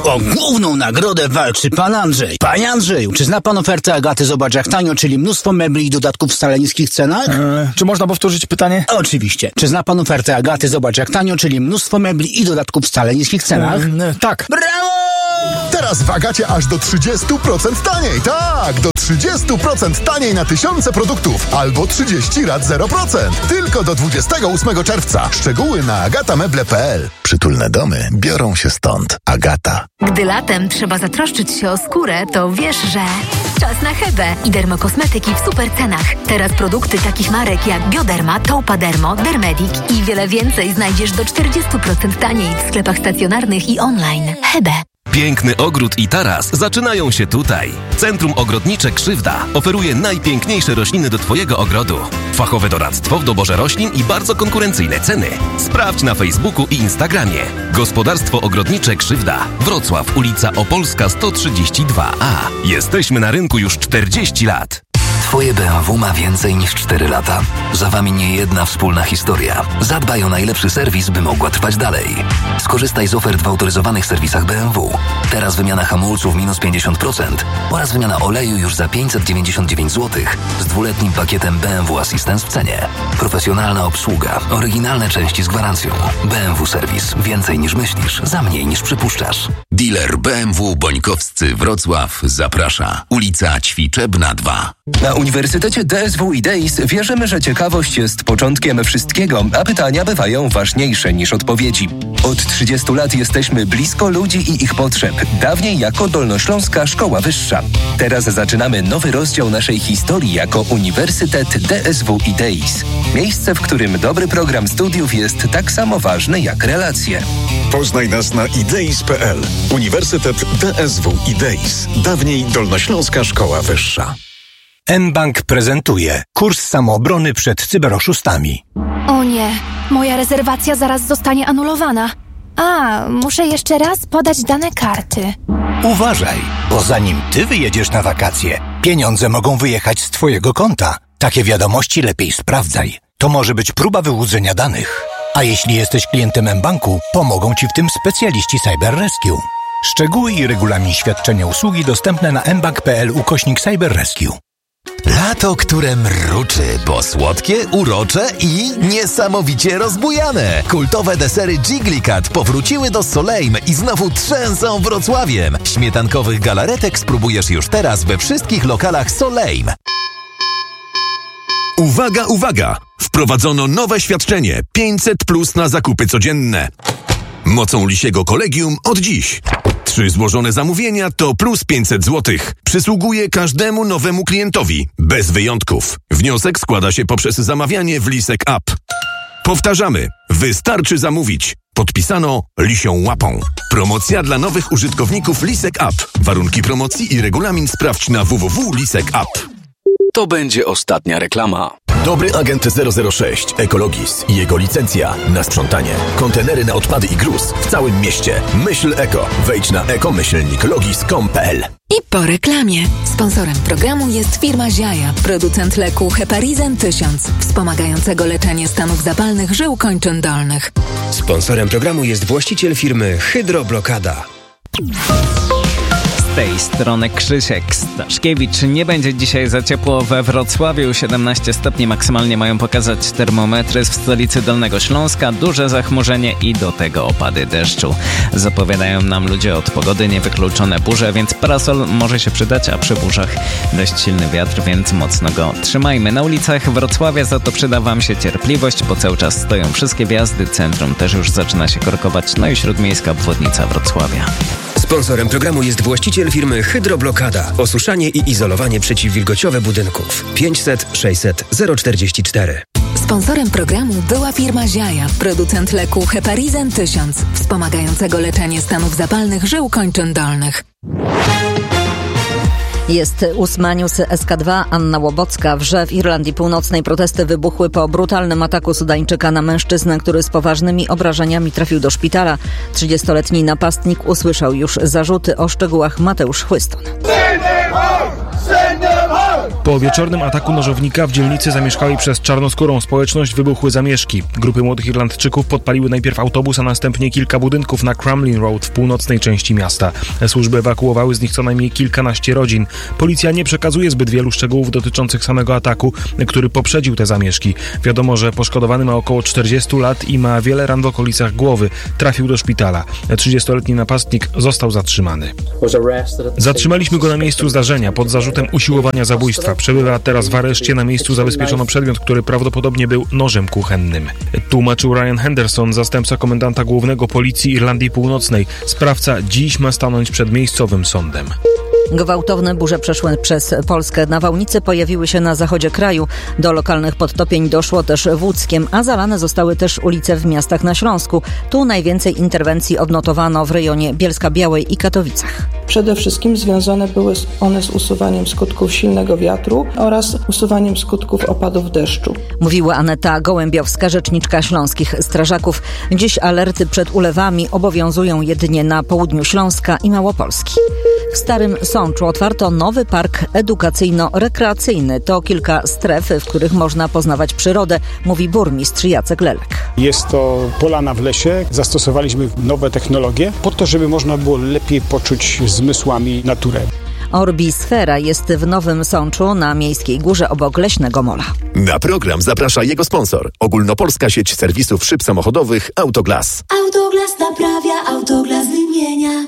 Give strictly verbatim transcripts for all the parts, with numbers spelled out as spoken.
O główną nagrodę walczy pan Andrzej. Panie Andrzeju, czy zna pan ofertę Agaty Zobacz jak tanio, czyli mnóstwo mebli i dodatków w wcale niskich cenach? Eee, czy można powtórzyć pytanie? Oczywiście. Czy zna pan ofertę Agaty Zobacz jak tanio, czyli mnóstwo mebli i dodatków w wcale niskich cenach? Eee, tak. Brawo! Teraz w Agacie aż do trzydzieści procent taniej. Tak, do trzydzieści procent taniej na tysiące produktów. Albo trzydzieści rat zero procent. Tylko do dwudziestego ósmego czerwca. Szczegóły na agatameble kropka p l. Przytulne domy biorą się stąd. Agata. Gdy latem trzeba zatroszczyć się o skórę, to wiesz, że... Czas na Hebę i dermokosmetyki w super cenach. Teraz produkty takich marek jak Bioderma, Taupadermo, Dermedic i wiele więcej znajdziesz do czterdzieści procent taniej w sklepach stacjonarnych i online. Hebę. Piękny ogród i taras zaczynają się tutaj. Centrum Ogrodnicze Krzywda oferuje najpiękniejsze rośliny do Twojego ogrodu. Fachowe doradztwo w doborze roślin i bardzo konkurencyjne ceny. Sprawdź na Facebooku i Instagramie. Gospodarstwo Ogrodnicze Krzywda. Wrocław, ulica Opolska sto trzydzieści dwa A. Jesteśmy na rynku już czterdzieści lat. Twoje B M W ma więcej niż cztery lata. Za Wami nie jedna wspólna historia. Zadbaj o najlepszy serwis, by mogła trwać dalej. Skorzystaj z ofert w autoryzowanych serwisach B M W. Teraz wymiana hamulców minus pięćdziesiąt procent oraz wymiana oleju już za pięćset dziewięćdziesiąt dziewięć złotych z dwuletnim pakietem B M W Assistance w cenie. Profesjonalna obsługa, oryginalne części z gwarancją. B M W Serwis. Więcej niż myślisz, za mniej niż przypuszczasz. Dealer B M W Bońkowscy Wrocław zaprasza. Ulica Ćwiczebna dwa. Na Uniwersytecie D S W i D E I S wierzymy, że ciekawość jest początkiem wszystkiego, a pytania bywają ważniejsze niż odpowiedzi. Od trzydziestu lat jesteśmy blisko ludzi i ich potrzeb, dawniej jako Dolnośląska Szkoła Wyższa. Teraz zaczynamy nowy rozdział naszej historii jako Uniwersytet D S W i D E I S. Miejsce, w którym dobry program studiów jest tak samo ważny jak relacje. Poznaj nas na ideis kropka p l. Uniwersytet D S W i D E I S. Dawniej Dolnośląska Szkoła Wyższa. mBank prezentuje kurs samoobrony przed cyberoszustami. O nie, moja rezerwacja zaraz zostanie anulowana. A, muszę jeszcze raz podać dane karty. Uważaj, bo zanim ty wyjedziesz na wakacje, pieniądze mogą wyjechać z twojego konta. Takie wiadomości lepiej sprawdzaj. To może być próba wyłudzenia danych. A jeśli jesteś klientem mBanku, pomogą ci w tym specjaliści Cyber Rescue. Szczegóły i regulamin świadczenia usługi dostępne na mbank kropka p l ukośnik Cyber Rescue. Lato, które mruczy, bo słodkie, urocze i niesamowicie rozbujane. Kultowe desery Jigglycat powróciły do Soleim i znowu trzęsą Wrocławiem. Śmietankowych galaretek spróbujesz już teraz we wszystkich lokalach Soleim. Uwaga, uwaga! Wprowadzono nowe świadczenie pięćset plus na zakupy codzienne. Mocą Lisiego Kolegium od dziś. Trzy złożone zamówienia to plus pięćset złotych. Przysługuje każdemu nowemu klientowi, bez wyjątków. Wniosek składa się poprzez zamawianie w Lisek App. Powtarzamy, wystarczy zamówić. Podpisano Lisią Łapą. Promocja dla nowych użytkowników Lisek App. Warunki promocji i regulamin sprawdź na w w w kropka lisek app. To będzie ostatnia reklama. Dobry agent zero zero sześć Ekologis i jego licencja na sprzątanie. Kontenery na odpady i gruz w całym mieście. Myśl eko. Wejdź na ekomyślnik logis kropka com kropka p l. I po reklamie. Sponsorem programu jest firma Ziaja, producent leku Heparizan tysiąc, wspomagającego leczenie stanów zapalnych żył kończyn dolnych. Sponsorem programu jest właściciel firmy Hydroblokada. Z tej strony Krzysiek Staszkiewicz. Nie będzie dzisiaj za ciepło we Wrocławiu. siedemnaście stopni maksymalnie mają pokazać termometry. W stolicy Dolnego Śląska duże zachmurzenie i do tego opady deszczu. Zapowiadają nam ludzie od pogody niewykluczone burze, więc parasol może się przydać, a przy burzach dość silny wiatr, więc mocno go trzymajmy. Na ulicach Wrocławia za to przyda wam się cierpliwość, bo cały czas stoją wszystkie wjazdy. Centrum też już zaczyna się korkować, no i śródmiejska obwodnica Wrocławia. Sponsorem programu jest właściciel firmy Hydroblokada. Osuszanie i izolowanie przeciwwilgociowe budynków. pięćset sześćset zero czterdzieści cztery. Sponsorem programu była firma Ziaja, producent leku Heparizan tysiąc, wspomagającego leczenie stanów zapalnych żył kończyn dolnych. Jest ósma, newsy S K dwa, Anna Łobocka. Wrze w Irlandii Północnej protesty wybuchły po brutalnym ataku Sudańczyka na mężczyznę, który z poważnymi obrażeniami trafił do szpitala. trzydziestoletni napastnik usłyszał już zarzuty. O szczegółach Mateusz Chłyston. Send them home! Send them home! Po wieczornym ataku nożownika w dzielnicy zamieszkałej przez czarnoskórą społeczność wybuchły zamieszki. Grupy młodych Irlandczyków podpaliły najpierw autobus, a następnie kilka budynków na Crumlin Road w północnej części miasta. Służby ewakuowały z nich co najmniej kilkanaście rodzin. Policja nie przekazuje zbyt wielu szczegółów dotyczących samego ataku, który poprzedził te zamieszki. Wiadomo, że poszkodowany ma około czterdziestu lat i ma wiele ran w okolicach głowy. Trafił do szpitala. trzydziestoletni napastnik został zatrzymany. Zatrzymaliśmy go na miejscu zdarzenia pod zarzutem usiłowania zabójstwa. Przebywa teraz w areszcie. Na miejscu zabezpieczono przedmiot, który prawdopodobnie był nożem kuchennym. Tłumaczył Ryan Henderson, zastępca komendanta głównego policji Irlandii Północnej. Sprawca dziś ma stanąć przed miejscowym sądem. Gwałtowne burze przeszły przez Polskę. Nawałnice pojawiły się na zachodzie kraju. Do lokalnych podtopień doszło też w Łódzkiem, a zalane zostały też ulice w miastach na Śląsku. Tu najwięcej interwencji odnotowano w rejonie Bielska-Białej i Katowicach. Przede wszystkim związane były one z usuwaniem skutków silnego wiatru oraz usuwaniem skutków opadów deszczu. Mówiła Aneta Gołębiowska, rzeczniczka śląskich strażaków. Dziś alerty przed ulewami obowiązują jedynie na południu Śląska i Małopolski. W Starym Sączu otwarto nowy park edukacyjno-rekreacyjny. To kilka stref, w których można poznawać przyrodę, mówi burmistrz Jacek Lelek. Jest to polana w lesie. Zastosowaliśmy nowe technologie po to, żeby można było lepiej poczuć zmysłami naturę. Orbisfera jest w Nowym Sączu na Miejskiej Górze obok Leśnego Mola. Na program zaprasza jego sponsor. Ogólnopolska sieć serwisów szyb samochodowych Autoglas. Autoglas naprawia, Autoglas wymienia.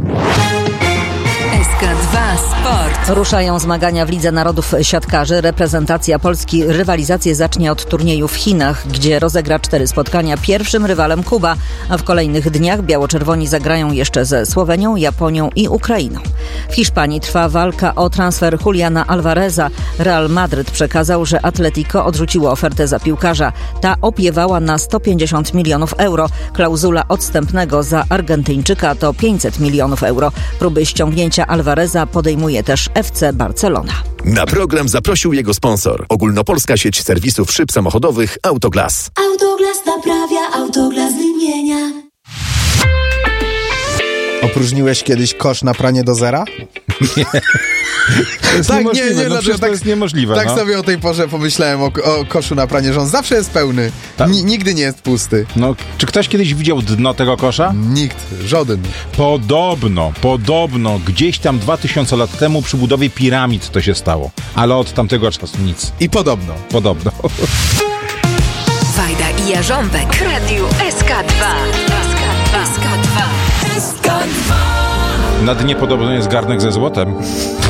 S K dwa Sport. Ruszają zmagania w Lidze Narodów Siatkarzy. Reprezentacja Polski rywalizację zacznie od turnieju w Chinach, gdzie rozegra cztery spotkania. Pierwszym rywalem Kuba, a w kolejnych dniach biało-czerwoni zagrają jeszcze ze Słowenią, Japonią i Ukrainą. W Hiszpanii trwa walka o transfer Juliana Alvareza. Real Madryt przekazał, że Atletico odrzuciło ofertę za piłkarza. Ta opiewała na sto pięćdziesiąt milionów euro. Klauzula odstępnego za Argentyńczyka to pięćset milionów euro. Próby ściągnięcia Alvareza podejmuje też F C Barcelona. Na program zaprosił jego sponsor. Ogólnopolska sieć serwisów szyb samochodowych Autoglas. Autoglas naprawia, Autoglas wymienia. Opróżniłeś kiedyś kosz na pranie do zera? Nie. To jest tak, niemożliwe. nie, nie, no, dlaczego to tak, jest niemożliwe. Tak no. sobie o tej porze pomyślałem o, o koszu na pranie, że on zawsze jest pełny. N- nigdy nie jest pusty. No, czy ktoś kiedyś widział dno tego kosza? Nikt, żaden. Podobno, podobno, gdzieś tam dwa tysiące lat temu przy budowie piramid to się stało. Ale od tamtego czasu nic. I podobno. Podobno. Wajda i Jarząbek w Radiu S K dwa. S K dwa. S K dwa. Na dnie podobno jest garnek ze złotem.